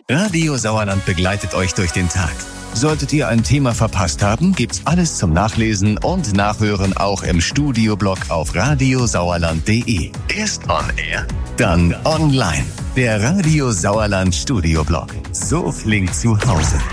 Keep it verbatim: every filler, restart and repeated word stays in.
Radio Sauerland begleitet euch durch den Tag. Solltet ihr ein Thema verpasst haben, gibt's alles zum Nachlesen und Nachhören auch im Studioblog auf radiosauerland punkt de. Erst on air, dann online. Der Radio Sauerland Studioblog. So klingt zu Hause.